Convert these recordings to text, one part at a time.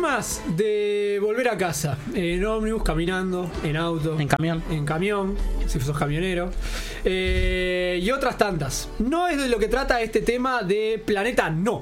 formas de volver a casa: en ómnibus, caminando, en auto, En camión. en camión, si sos camionero, y otras tantas. No es de lo que trata este tema de Planeta No.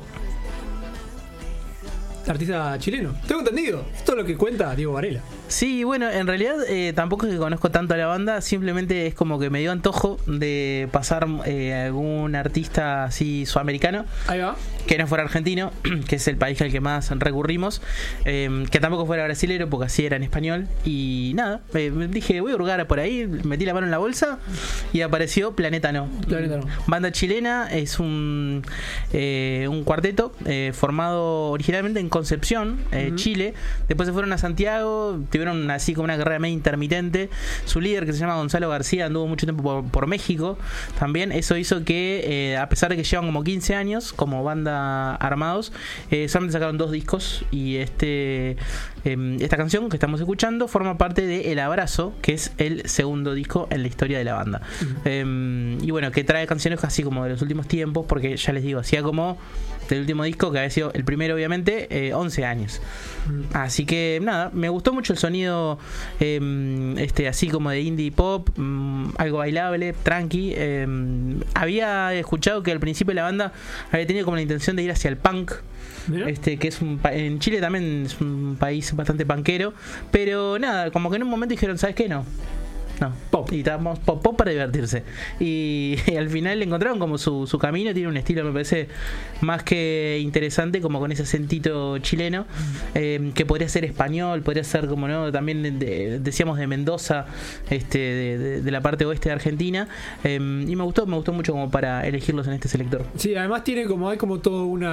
Artista chileno, tengo entendido. Esto es lo que cuenta Diego Varela. Sí, bueno, en realidad tampoco es que conozco tanto a la banda, simplemente es como que me dio antojo de pasar algún artista así sudamericano Ahí va. que no fuera argentino, que es el país al que más recurrimos, que tampoco fuera brasilero, porque así era en español. Y nada, me dije, voy a hurgar por ahí, metí la mano en la bolsa y apareció Planeta No. Planeta No. Banda chilena, es un cuarteto formado originalmente en Concepción, Chile. Después se fueron a Santiago, tuvieron así como una carrera medio intermitente. Su líder, que se llama Gonzalo García, anduvo mucho tiempo por México también. Eso hizo que, a pesar de que llevan como 15 años como banda armados, solamente sacaron 2 discos. Y esta canción que estamos escuchando forma parte de El Abrazo, que es el segundo disco en la historia de la banda. Y bueno, que trae canciones así como de los últimos tiempos, porque ya les digo, hacía como del último disco, que había sido el primero obviamente, 11 años. Así que nada, me gustó mucho el sonido así como de indie pop, algo bailable, tranqui. Había escuchado que al principio la banda había tenido como la intención de ir hacia el punk. Mirá. Que es en Chile también es un país bastante punkero, pero nada, como que en un momento dijeron, ¿sabes qué? No, Pop. y estábamos pop para divertirse. Y al final le encontraron como su camino. Tiene un estilo, me parece, más que interesante, como con ese acentito chileno, que podría ser español, podría ser como no, también decíamos de Mendoza, de la parte oeste de Argentina. Y me gustó mucho como para elegirlos en este selector. Sí, además hay como todo un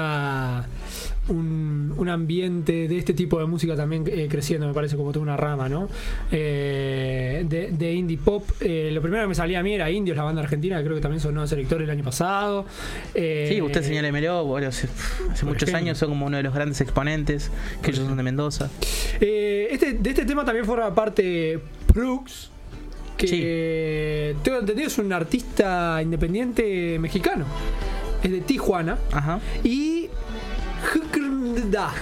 ambiente de este tipo de música también creciendo, me parece, como toda una rama, ¿no? De indie pop. Lo primero que me salía a mí era Indios, la banda argentina, que creo que también sonó en Selector el año pasado. Sí, usted señálemelo, bueno, hace muchos ejemplo. años son como uno de los grandes exponentes, que ellos son de Mendoza. De este tema también forma parte Prux, que tengo entendido es un artista independiente mexicano. Es de Tijuana. Ajá. Y Jkrnda.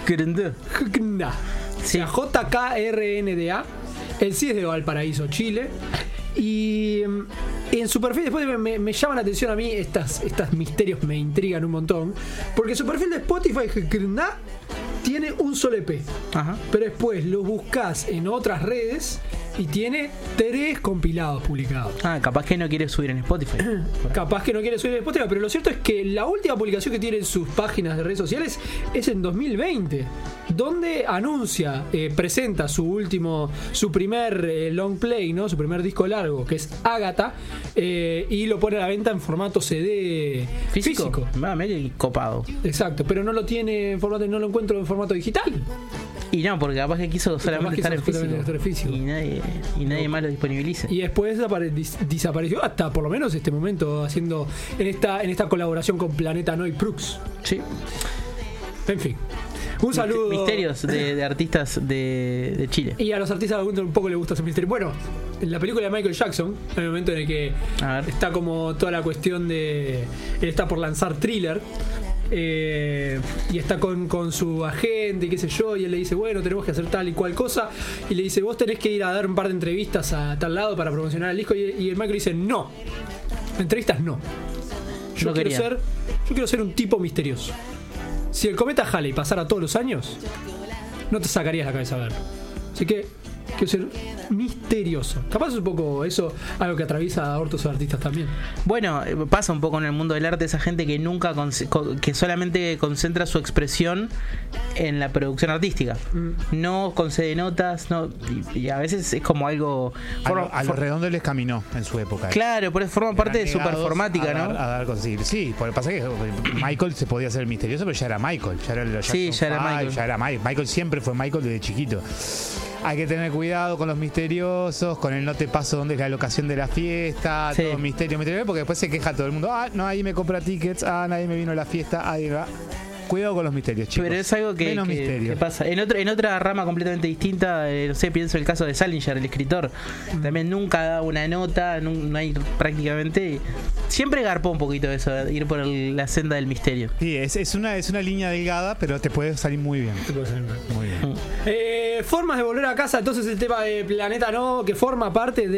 O sea, JKRNDA. Él sí es de Valparaíso, Chile. Y en su perfil, después me llaman la atención a mí, estos misterios me intrigan un montón. Porque su perfil de Spotify, Jkrnda, tiene un solo EP. Ajá. Pero después lo buscas en otras redes y tiene 3 compilados publicados. Capaz que no quiere subir en Spotify. Capaz que no quiere subir en Spotify, pero lo cierto es que la última publicación que tiene en sus páginas de redes sociales es en 2020, donde anuncia, presenta su primer long play, ¿no? Su primer disco largo, que es Ágata, y lo pone a la venta en formato CD físico. Medio copado. Exacto, pero no lo tiene en formato, no lo encuentro en formato digital. Y no, porque capaz que quiso solamente estar en físico. Y nadie más lo disponibilice. Y después desapareció hasta por lo menos este momento, haciendo en esta colaboración con Planeta No y Prux. Sí. En fin. Un saludo. Misterios de artistas de Chile. Y a los artistas un poco les gusta ese misterio. Bueno, en la película de Michael Jackson, en el momento en el que está como toda la cuestión de... Él está por lanzar Thriller. Y está con su agente y qué sé yo, y él le dice, bueno, tenemos que hacer tal y cual cosa, y le dice, vos tenés que ir a dar un par de entrevistas a tal lado para promocionar el disco, y el Michael dice, no, entrevistas no, yo quiero ser un tipo misterioso. Si el cometa Halley pasara todos los años, no te sacarías la cabeza a verlo. Así que quiero ser misterioso. Capaz es un poco eso, algo que atraviesa a otros artistas también. Bueno, pasa un poco en el mundo del arte esa gente que nunca que solamente concentra su expresión en la producción artística. No concede notas, no, y a veces es como algo a lo redondo les caminó en su época. Claro, pero forma parte de su performática, ¿no? A dar conseguir. Sí, porque pasa que Michael se podía hacer misterioso, pero ya era Michael, ya era los sí, ya era Michael. Ya era Michael. Michael siempre fue Michael desde chiquito. Hay que tener cuidado con los misteriosos, con el no te paso dónde es la locación de la fiesta, todo misterio, porque después se queja todo el mundo. No, ahí me compra tickets, nadie me vino a la fiesta, Cuidado con los misterios, chicos. Pero es algo que pasa. En otra rama completamente distinta, no sé, pienso el caso de Salinger, el escritor. También nunca da una nota, no hay prácticamente. Siempre garpó un poquito eso, de ir por la senda del misterio. Sí, es una línea delgada, pero te puede salir muy bien. Muy bien. Formas de volver a casa, entonces el tema de Planeta No, que forma parte de